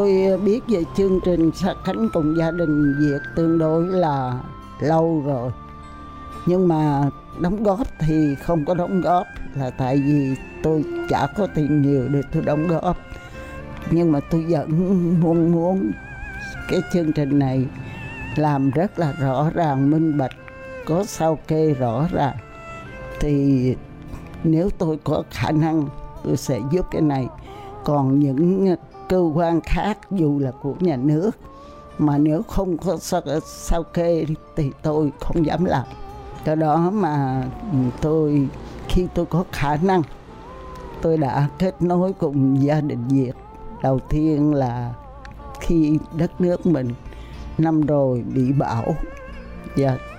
Tôi biết về chương trình Sát cánh cùng gia đình Việt tương đối là lâu rồi. Nhưng mà đóng góp thì không có đóng góp là tại vì tôi chả có tiền nhiều để tôi đóng góp. Nhưng mà tôi vẫn muốn cái chương trình này làm rất là rõ ràng, minh bạch, có sao kê rõ ràng. Thì nếu tôi có khả năng tôi sẽ giúp cái này. Còn những cơ quan khác dù là của nhà nước mà nếu không có sao kê thì tôi không dám làm. Cái đó mà khi tôi có khả năng tôi đã kết nối cùng gia đình Việt. Đầu tiên là khi đất nước mình năm rồi bị bão và